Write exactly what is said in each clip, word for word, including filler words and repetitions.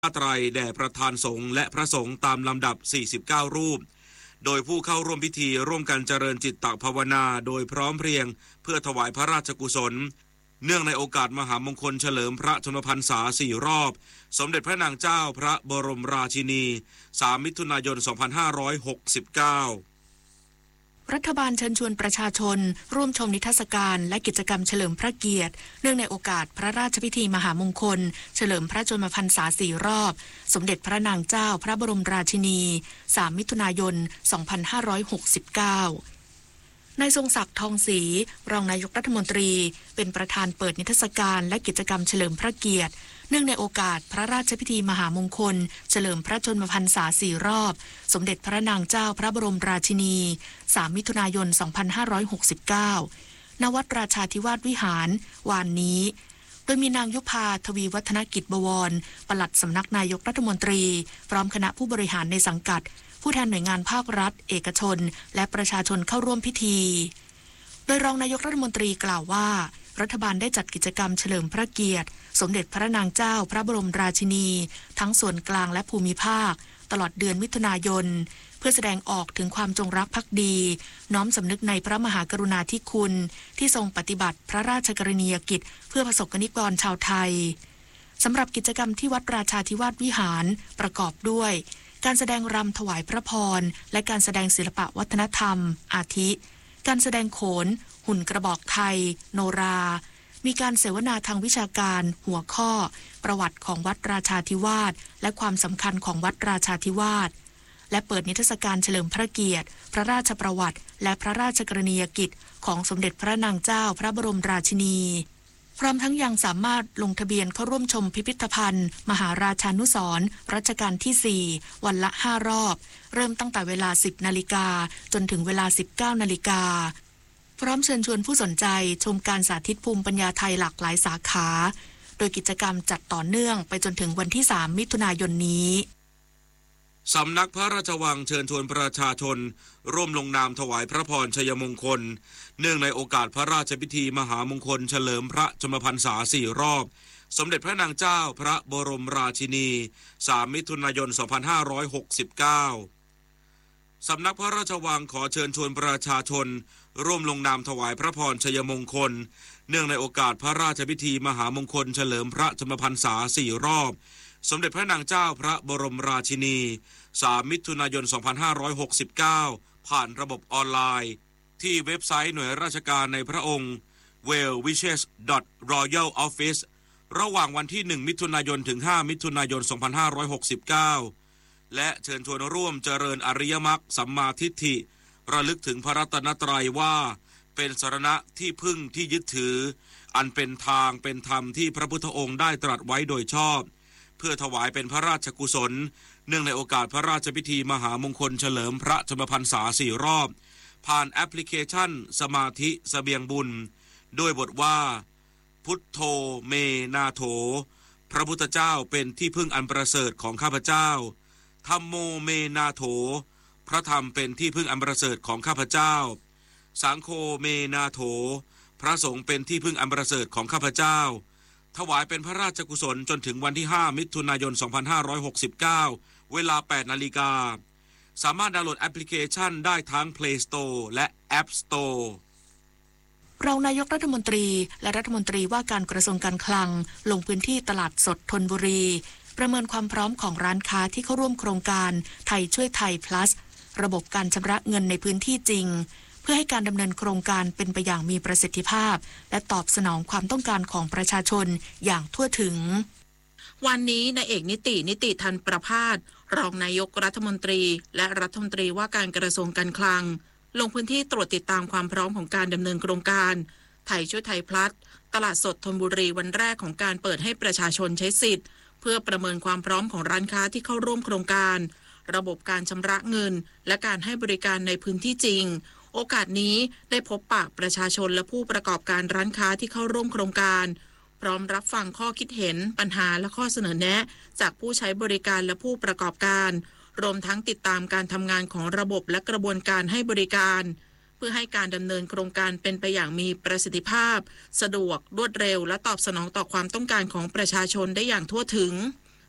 ผ้าไตรแด่ประธานสงฆ์และพระสงฆ์ตามลำดับสี่สิบเก้ารูปโดยผู้เข้าร่วมพิธีร่วมกันเจริญจิตตภาวนาโดยพร้อมเพรียงเพื่อถวายพระราชกุศลเนื่องในโอกาสมหามงคลเฉลิมพระชนมพรรษาสี่รอบสมเด็จพระนางเจ้าพระบรมราชินีสามมิถุนายนสองพันห้าร้อยหกสิบเก้ารัฐบาลเชิญชวนประชาชนร่วมชมนิทรรศการและกิจกรรมเฉลิมพระเกียรติเนื่องในโอกาสพระราชพิธีมหามงคลเฉลิมพระชนมพรรษาสี่รอบสมเด็จพระนางเจ้าพระบรมราชินีสามมิถุนายนสองพันห้าร้อยหกสิบเก้านายทรงศักดิ์ทองศรีรองนายกรัฐมนตรีเป็นประธานเปิดนิทรรศการและกิจกรรมเฉลิมพระเกียรติเนื่องในโอกาสพระราชพิธีมหามงคลเฉลิมพระชนมพรรษาสี่รอบสมเด็จพระนางเจ้าพระบรมราชินีสามมิถุนายนสองพันห้าร้อยหกสิบเก้าณวัดราชาธิวาสวิหารวานนี้โดยมีนางยุพาทวีวัฒนกิจบวรปลัดสำนักนายกรัฐมนตรีพร้อมคณะผู้บริหารในสังกัดผู้แทนหน่วยงานภาครัฐเอกชนและประชาชนเข้าร่วมพิธีโดยรองนายกรัฐมนตรีกล่าวว่ารัฐบาลได้จัดกิจกรรมเฉลิมพระเกียรติสมเด็จพระนางเจ้าพระบรมราชินีทั้งส่วนกลางและภูมิภาคตลอดเดือนมิถุนายนเพื่อแสดงออกถึงความจงรักภักดีน้อมสำนึกในพระมหากรุณาธิคุณที่ทรงปฏิบัติพระราชกรณียกิจเพื่อประสบกนิกรชาวไทยสำหรับกิจกรรมที่วัดราชาธิวาสวิหารประกอบด้วยการแสดงรำถวายพระพรและการแสดงศิลปะวัฒนธรรมอาทิการแสดงโขนหุ่นกระบอกไทยโนรามีการเสวนาทางวิชาการหัวข้อประวัติของวัดราชาธิวาสและความสำคัญของวัดราชาธิวาสและเปิดนิทรรศการเฉลิมพระเกียรติพระราชประวัติและพระราชกรณียกิจของสมเด็จพระนางเจ้าพระบรมราชินีพร้อมทั้งยังสามารถลงทะเบียนเข้าร่วมชมพิพิธภัณฑ์มหาราชานุสรณ์รัชกาลที่สี่วันละห้ารอบเริ่มตั้งแต่เวลาสิบนาฬิกาจนถึงเวลาสิบเก้านาฬิกาพร้อมเชิญชวนผู้สนใจชมการสาธิตภูมิปัญญาไทยหลากหลายสาขาโดยกิจกรรมจัดต่อเนื่องไปจนถึงวันที่สามมิถุนายนนี้สำนักพระราชวังเชิญชวนประชาชนร่วมลงนามถวายพระพรชัยมงคลเนื่องในโอกาสพระราชพิธีมหามงคลเฉลิมพระชนมพรรษาสี่รอบสมเด็จพระนางเจ้าพระบรมราชินีสามมิถุนายนสองพันห้าร้อยหกสิบเก้าสำนักพระราชวังขอเชิญชวนประชาชนร่วมลงนามถวายพระพรชัยมงคลเนื่องในโอกาสพระราชพิธีมหามงคลเฉลิมพระชนมพรรษาสี่รอบสมเด็จพระนางเจ้าพระบรมราชินีสามมิถุนายนสองพันห้าร้อยหกสิบเก้าผ่านระบบออนไลน์ที่เว็บไซต์หน่วยราชการในพระองค์ เวล วิชเชส ดอท รอยัล ออฟฟิศ ระหว่างวันที่หนึ่งมิถุนายนถึงห้ามิถุนายนสองพันห้าร้อยหกสิบเก้าและเชิญชวนร่วมเจริญอริยมรรคสัมมาทิฏฐิระลึกถึงพระรัตนตรัยว่าเป็นสรณะที่พึ่งที่ยึดถืออันเป็นทางเป็นธรรมที่พระพุทธองค์ได้ตรัสไว้โดยชอบเพื่อถวายเป็นพระราชกุศลเนื่องในโอกาสพระราชพิธีมหามงคลเฉลิมพระชนมพรรษาสี่รอบผ่านแอปพลิเคชันสมาธิเสบียงบุญด้วยบทว่าพุทโธเมนาโถพระพุทธเจ้าเป็นที่พึ่งอันประเสริฐของข้าพเจ้าธัมโมเมนาโถพระธรรมเป็นที่พึ่งอันประเสริฐของข้าพเจ้าสังโฆเมนาโถพระสงฆ์เป็นที่พึ่งอันประเสริฐของข้าพเจ้าถวายเป็นพระราชกุศลจนถึงวันที่ห้ามิถุนายนสองพันห้าร้อยหกสิบเก้าเวลาแปดนาฬิกาสามารถดาวน์โหลดแอปพลิเคชันได้ทั้ง Play Store และ App Store รองนายกรัฐมนตรีและรัฐมนตรีว่าการกระทรวงการคลังลงพื้นที่ตลาดสดธนบุรีประเมินความพร้อมของร้านค้าที่เข้าร่วมโครงการไทยช่วยไทย plus ระบบการชำระเงินในพื้นที่จริงเพื่อให้การดำเนินโครงการเป็นไปอย่างมีประสิทธิภาพและตอบสนองความต้องการของประชาชนอย่างทั่วถึงวันนี้นายเอกนิตินิติทันประภาสรองนายกรัฐมนตรีและรัฐมนตรีว่าการกระทรวงการคลังลงพื้นที่ตรวจติดตามความพร้อมของการดำเนินโครงการไทยช่วยไทย plus ตลาดสดธนบุรีวันแรกของการเปิดให้ประชาชนใช้สิทธิ์เพื่อประเมินความพร้อมของร้านค้าที่เข้าร่วมโครงการระบบการชำระเงินและการให้บริการในพื้นที่จริงโอกาสนี้ได้พบปะประชาชนและผู้ประกอบการร้านค้าที่เข้าร่วมโครงการพร้อมรับฟังข้อคิดเห็นปัญหาและข้อเสนอแนะจากผู้ใช้บริการและผู้ประกอบการรวมทั้งติดตามการทำงานของระบบและกระบวนการให้บริการเพื่อให้การดำเนินโครงการเป็นไปอย่างมีประสิทธิภาพสะดวกรวดเร็วและตอบสนองต่อความต้องการของประชาชนได้อย่างทั่วถึง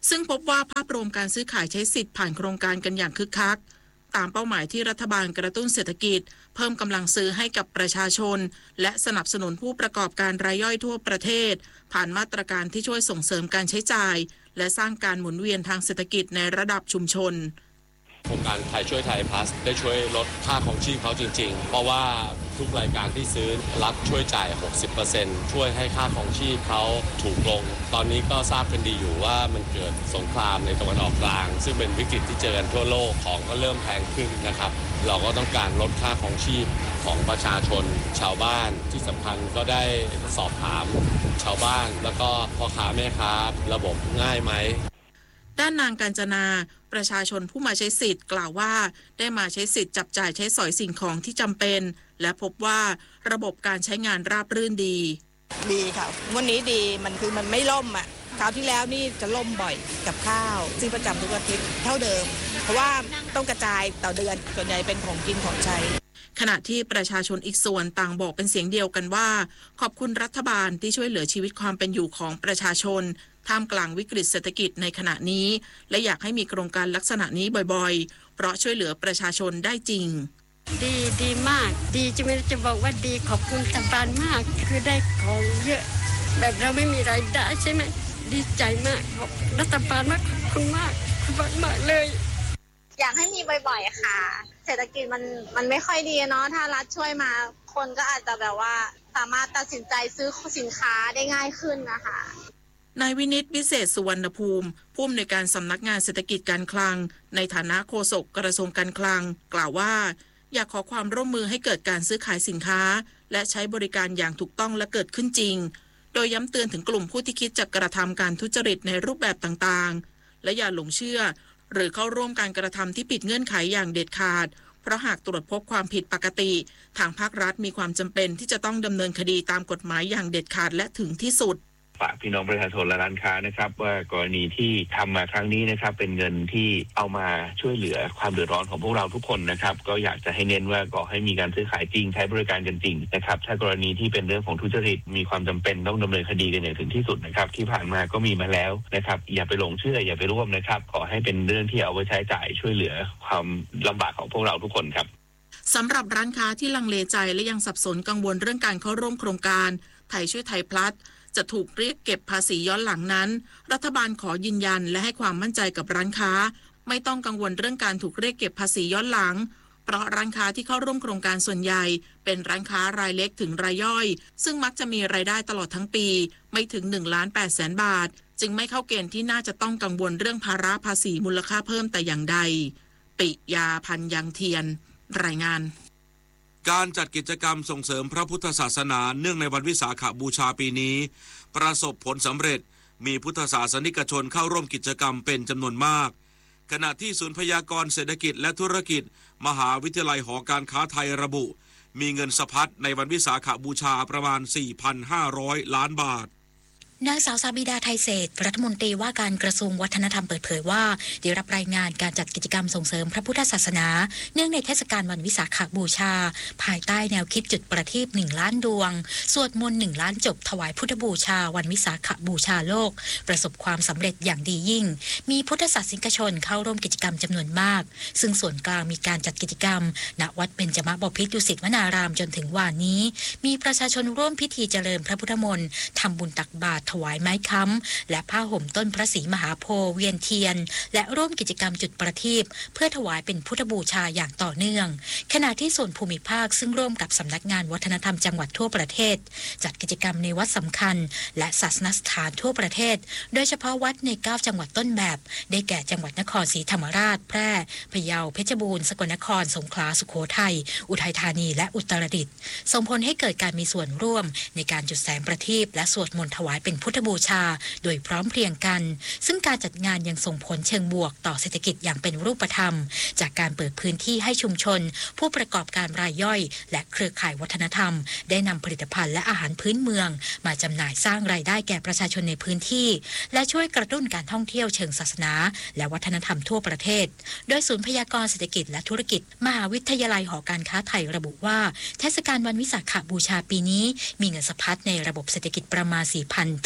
ซึ่งพบว่าภาพรวมการซื้อขายใช้สิทธิ์ผ่านโครงการกันอย่างคึกคักตามเป้าหมายที่รัฐบาลกระตุ้นเศรษฐกิจเพิ่มกำลังซื้อให้กับประชาชนและสนับสนุนผู้ประกอบการรายย่อยทั่วประเทศผ่านมาตรการที่ช่วยส่งเสริมการใช้จ่ายและสร้างการหมุนเวียนทางเศรษฐกิจในระดับชุมชนโครงการไทยช่วยไทยพลัสได้ช่วยลดค่าของชีพเขาจริงๆเพราะว่าทุกรายการที่ซื้อรัฐช่วยจ่าย หกสิบเปอร์เซ็นต์ ช่วยให้ค่าของชีพเขาถูกลงตอนนี้ก็ทราบกันดีอยู่ว่ามันเกิดสงครามในตะวันออกกลางซึ่งเป็นวิกฤตที่เจอกันทั่วโลกของก็เริ่มแพงขึ้นนะครับเราก็ต้องการลดค่าของชีพของประชาชนชาวบ้านที่สำคัญก็ได้สอบถามชาวบ้านแล้วก็พ่อค้าแม่ค้าระบบง่ายไหมด้านนางกาญจนาประชาชนผู้มาใช้สิทธิ์กล่าวว่าได้มาใช้สิทธิ์จับจ่ายใช้สอยสิ่งของที่จำเป็นและพบว่าระบบการใช้งานราบรื่นดีดีค่ะวันนี้ดีมันคือมันไม่ล่มอ่ะคราวที่แล้วนี่จะล่มบ่อยกับข้าวซึ่งประจำทุกอาทิตย์เท่าเดิมเพราะว่าต้องกระจายต่อเดือนส่วนใหญ่เป็นของกินของใช้ขณะที่ประชาชนอีกส่วนต่างบอกเป็นเสียงเดียวกันว่าขอบคุณรัฐบาลที่ช่วยเหลือชีวิตความเป็นอยู่ของประชาชนท่ามกลางวิกฤตเศรษฐกิจในขณะนี้และอยากให้มีโครงการลักษณะนี้บ่อยๆเพราะช่วยเหลือประชาชนได้จริงดีดีมากดีจะไม่จะบอกว่าดีขอบคุณรัฐบาลมากคือได้ของเยอะแบบเราไม่มีรายได้ใช่ไหมดีใจมากขอบรัฐบาลมากขอบคุณมากขอบคุณมากเลยอยากให้มีบ่อยๆค่ะเศรษฐกิจมันมันไม่ค่อยดีเนาะถ้ารัฐช่วยมาคนก็อาจจะแบบว่าสามารถตัดสินใจซื้อสินค้าได้ง่ายขึ้นนะคะนายวินิตวิเศษสุวรรณภูมิผู้อำนวยการสำนักงานเศรษฐกิจการคลังในฐานะโฆษกกระทรวงการคลังกล่าวว่าอยากขอความร่วมมือให้เกิดการซื้อขายสินค้าและใช้บริการอย่างถูกต้องและเกิดขึ้นจริงโดยย้ำเตือนถึงกลุ่มผู้ที่คิดจะกระทำการทุจริตในรูปแบบต่างๆและอย่าหลงเชื่อหรือเข้าร่วมการกระทำที่ผิดเงื่อนไขอย่างเด็ดขาดเพราะหากตรวจพบความผิดปกติทางภาครัฐมีความจำเป็นที่จะต้องดำเนินคดีตามกฎหมายอย่างเด็ดขาดและถึงที่สุดฝากพี่น้องประชาชนและร้านค้านะครับว่ากรณีที่ทำมาครั้งนี้นะครับเป็นเงินที่เอามาช่วยเหลือความเดือดร้อนของพวกเราทุกคนนะครับก็อยากจะให้เน้นว่าขอให้มีการซื้อขายจริงใช้บริการกันจริงนะครับถ้ากรณีที่เป็นเรื่องของทุจริตมีความจำเป็นต้องดำเนินคดีกันอย่างถึงที่สุดนะครับที่ผ่านมาก็มีมาแล้วนะครับอย่าไปหลงเชื่ออย่าไปร่วมนะครับขอให้เป็นเรื่องที่เอาไว้ใช้จ่ายช่วยเหลือความลำบากของพวกเราทุกคนครับสำหรับร้านค้าที่ลังเลใจและยังสับสนกังวลเรื่องการเข้าร่วมโครงการไทยช่วยไทยพลัสจะถูกเรียกเก็บภาษีย้อนหลังนั้นรัฐบาลขอยืนยันและให้ความมั่นใจกับร้านค้าไม่ต้องกังวลเรื่องการถูกเรียกเก็บภาษีย้อนหลังเพราะร้านค้าที่เข้าร่วมโครงการส่วนใหญ่เป็นร้านค้ารายเล็กถึงรายย่อยซึ่งมักจะมีรายได้ตลอดทั้งปีไม่ถึง หนึ่งล้านแปดแสน บาทจึงไม่เข้าเกณฑ์ที่น่าจะต้องกังวลเรื่องภาระภาษีมูลค่าเพิ่มแต่อย่างใดปิยาพันธ์ยังเทียนรายงานการจัดกิจกรรมส่งเสริมพระพุทธศาสนาเนื่องในวันวิสาขบูชาปีนี้ประสบผลสำเร็จมีพุทธศาสนิกชนเข้าร่วมกิจกรรมเป็นจำนวนมากขณะที่ศูนย์พยากรณ์เศรษฐกิจและธุรกิจมหาวิทยาลัยหอการค้าไทยระบุมีเงินสะพัดในวันวิสาขบูชาประมาณ สี่พันห้าร้อย ล้านบาทนางสาวสาบิดาไทยเศรษฐ์รัฐมนตรีว่าการกระทรวงวัฒนธรรมเปิดเผยว่าได้รับรายงานการจัดกิจกรรมส่งเสริมพระพุทธศาสนาเนื่องในเทศกาลวันวิสาขบูชาภายใต้แนวคิดจุดประทีปหนึ่งล้านดวงสวดมนต์หนึ่งล้านจบถวายพุทธบูชาวันวิสาขบูชาโลกประสบความสำเร็จอย่างดียิ่งมีพุทธศาสนิกชนเข้าร่วมกิจกรรมจำนวนมากซึ่งส่วนกลางมีการจัดกิจกรรมณวัดเบญจมบพิตรดุสิตวนารามจนถึงวันนี้มีประชาชนร่วมพิธีเจริญพระพุทธมนต์ทำบุญตักบาตรถวายไม้ค้ำและผ้าห่มต้นพระศรีมหาโพธิ์เวียนเทียนและร่วมกิจกรรมจุดประทีปเพื่อถวายเป็นพุทธบูชาอย่างต่อเนื่องขณะที่ส่วนภูมิภาคซึ่งร่วมกับสำนักงานวัฒนธรรมจังหวัดทั่วประเทศจัดกิจกรรมในวัดสำคัญและศาสนสถานทั่วประเทศโดยเฉพาะวัดในเก้าจังหวัดต้นแบบได้แก่จังหวัดนครศรีธรรมราชแพร่พะเยาเพชรบูรณ์สกลนครสงขลาสุโขทัยอุทัยธานีและอุตรดิตถ์ส่งผลให้เกิดการมีส่วนร่วมในการจุดแสงประทีปและสวดมนต์ถวายเป็นพุทธบูชาโดยพร้อมเพรียงกันซึ่งการจัดงานยังส่งผลเชิงบวกต่อเศรษฐกิจอย่างเป็นรูปธรรมจากการเปิดพื้นที่ให้ชุมชนผู้ประกอบการรายย่อยและเครือข่ายวัฒนธรรมได้นำผลิตภัณฑ์และอาหารพื้นเมืองมาจำหน่ายสร้างรายได้แก่ประชาชนในพื้นที่และช่วยกระตุ้นการท่องเที่ยวเชิงศาสนาและวัฒนธรรมทั่วประเทศโดยศูนย์พยากรณ์เศรษฐกิจและธุรกิจมหาวิทยาลัยหอการค้าไทยระบุว่าเทศกาลวันวิสาขบูชาปีนี้มีเงินสะพัดในระบบเศรษฐกิจประมาณ สี่พัน ถึง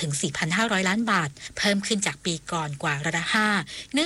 ถึง สี่พันห้าร้อย ล้านบาทเพิ่มขึ้นจากปีก่อนกว่าร้อยละห้า